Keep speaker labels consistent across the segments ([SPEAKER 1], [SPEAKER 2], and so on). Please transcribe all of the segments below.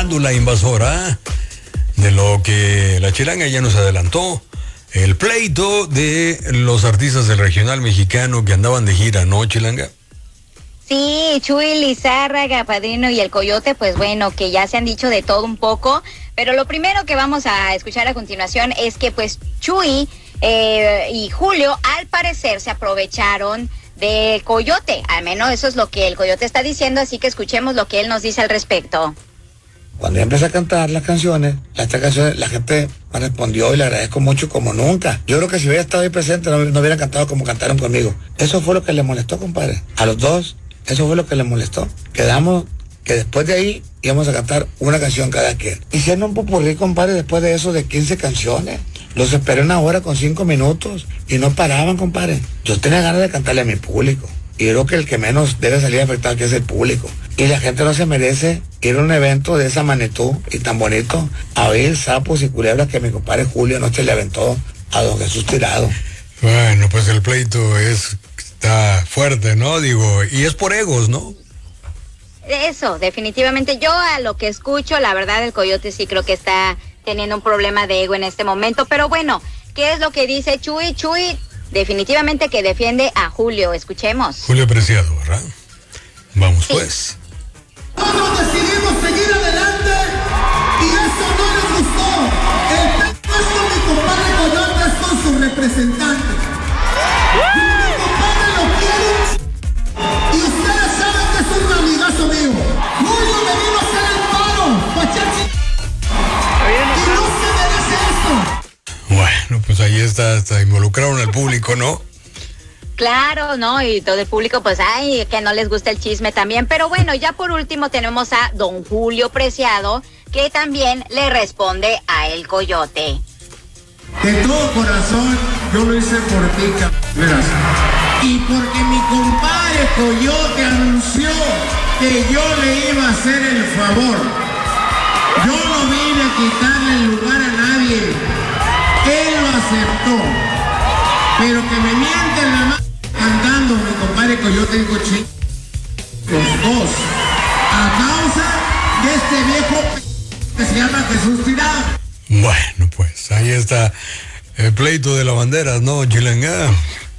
[SPEAKER 1] farándula invasora, de lo que la chilanga ya nos adelantó. El pleito de los artistas del regional mexicano que andaban de gira, ¿no, chilanga?
[SPEAKER 2] Sí, Chuy Lizárraga, Padrino y el Coyote, pues bueno, que ya se han dicho de todo un poco, pero lo primero que vamos a escuchar a continuación es que pues Chuy y Julio al parecer se aprovecharon del Coyote, al menos eso es lo que el Coyote está diciendo, así que escuchemos lo que él nos dice al respecto.
[SPEAKER 3] Cuando yo empecé a cantar las canciones, la gente me respondió y le agradezco mucho como nunca. Yo creo que si hubiera estado ahí presente no hubieran cantado como cantaron conmigo. Eso fue lo que les molestó, compadre. A los dos, eso fue lo que les molestó. Quedamos que después de ahí íbamos a cantar una canción cada quien. Hicieron un popurrí, compadre, después de eso de 15 canciones. Los esperé una hora con 5 minutos y no paraban, compadre. Yo tenía ganas de cantarle a mi público. Y creo que el que menos debe salir afectado aquí es el público. Y la gente no se merece ir a un evento de esa magnitud y tan bonito a oír sapos y culebras que mi compadre Julio anoche le aventó a don Jesús Tirado.
[SPEAKER 1] Bueno, pues el pleito está fuerte, ¿no? Digo, y es por egos, ¿no?
[SPEAKER 2] Eso, definitivamente. Yo a lo que escucho, la verdad, el Coyote sí creo que está teniendo un problema de ego en este momento. Pero bueno, ¿qué es lo que dice Chuy? Chuy definitivamente que defiende a Julio. Escuchemos.
[SPEAKER 1] Julio Preciado, ¿verdad? Vamos sí. Pues.
[SPEAKER 4] Todos decidimos seguir adelante y eso no les gustó. El pacto es con mi compadre Coyote, es con sus representantes. Mi compadre lo quiere y ustedes saben que es un amigazo mío. Julio me vino a hacer el paro, Pachachi. Y no se merece esto.
[SPEAKER 1] Bueno, pues ahí está, hasta involucraron al público, ¿no?
[SPEAKER 2] Claro, ¿no? Y todo el público, pues, ay, que no les gusta el chisme también. Pero bueno, ya por último tenemos a don Julio Preciado, que también le responde a el Coyote.
[SPEAKER 4] De todo corazón, yo lo hice por ti, verás. Y porque mi compadre Coyote anunció que yo le iba a hacer el favor. Yo no vine a quitarle el lugar a nadie. Él lo aceptó. Pero que me mienten la mano cantando mi compadre Coyote y Cochín. Los dos. A causa de este viejo que se llama Jesús Tirado.
[SPEAKER 1] Bueno, pues ahí está el pleito de las banderas, ¿no, chilanga?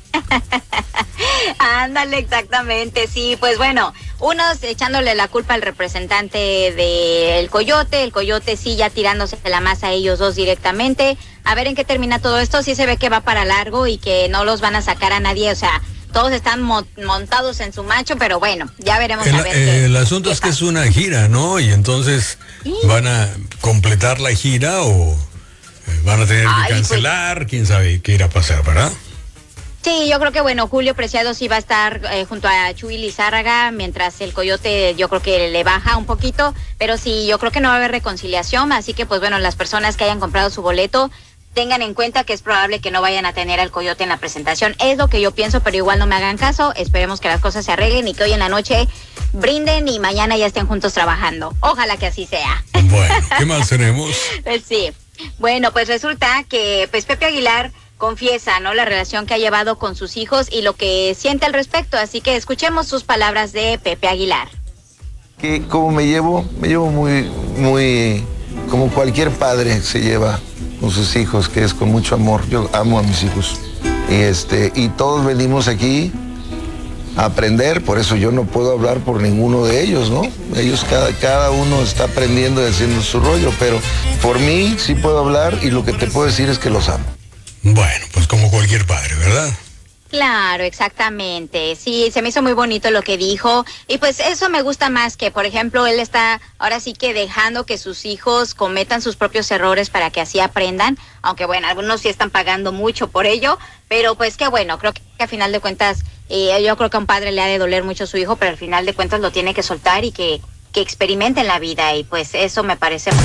[SPEAKER 2] Ándale, exactamente, sí, pues bueno, unos echándole la culpa al representante del Coyote, el Coyote sí ya tirándose de la masa a ellos dos directamente. A ver en qué termina todo esto, sí se ve que va para largo y que no los van a sacar a nadie, o sea, todos están montados en su macho, pero bueno, ya veremos a ver
[SPEAKER 1] el asunto es que es una gira, ¿no? Y entonces, ¿sí? ¿Van a completar la gira o van a tener que cancelar? Pues, quién sabe qué irá a pasar, ¿verdad?
[SPEAKER 2] Sí, yo creo que bueno, Julio Preciado sí va a estar junto a Chuy Lizárraga, mientras el Coyote yo creo que le baja un poquito, pero sí, yo creo que no va a haber reconciliación, así que pues bueno, las personas que hayan comprado su boleto tengan en cuenta que es probable que no vayan a tener al Coyote en la presentación. Es lo que yo pienso, pero igual no me hagan caso. Esperemos que las cosas se arreglen y que hoy en la noche brinden y mañana ya estén juntos trabajando. Ojalá que así sea.
[SPEAKER 1] Bueno, ¿qué más tenemos?
[SPEAKER 2] Pues sí. Bueno, pues resulta que pues Pepe Aguilar confiesa, ¿no?, la relación que ha llevado con sus hijos y lo que siente al respecto. Así que escuchemos sus palabras de Pepe Aguilar.
[SPEAKER 5] ¿Cómo me llevo? Me llevo muy como cualquier padre se lleva con sus hijos, que es con mucho amor. Yo amo a mis hijos. Y todos venimos aquí a aprender, por eso yo no puedo hablar por ninguno de ellos, ¿no? Ellos, cada uno está aprendiendo y haciendo su rollo, pero por mí sí puedo hablar y lo que te puedo decir es que los amo.
[SPEAKER 1] Bueno, pues como cualquier padre, ¿verdad?
[SPEAKER 2] Claro, exactamente. Sí, se me hizo muy bonito lo que dijo. Y pues eso me gusta más, que por ejemplo él está ahora sí que dejando que sus hijos cometan sus propios errores para que así aprendan. Aunque bueno, algunos sí están pagando mucho por ello. Pero pues qué bueno, creo que a final de cuentas, yo creo que a un padre le ha de doler mucho a su hijo, pero al final de cuentas lo tiene que soltar y que experimente en la vida. Y pues eso me parece